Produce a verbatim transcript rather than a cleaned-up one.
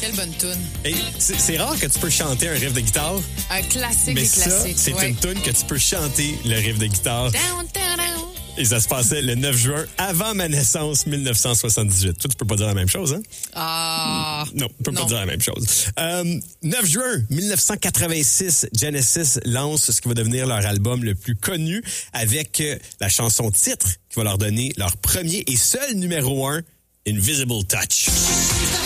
Quelle bonne toune. Hey, c'est, c'est rare que tu peux chanter un riff de guitare. Un classique mais des ça, classiques. c'est ouais. une toune que tu peux chanter le riff de guitare. Down, down, down. Et ça se passait le neuf juin, avant ma naissance, dix-neuf cent soixante-dix-huit. Toi, tu peux pas dire la même chose, hein? Ah. Non, tu peux non. pas dire la même chose. Euh, neuf juin dix-neuf cent quatre-vingt-six, Genesis lance ce qui va devenir leur album le plus connu avec euh, la chanson titre qui va leur donner leur premier et seul numéro un, Invisible Touch.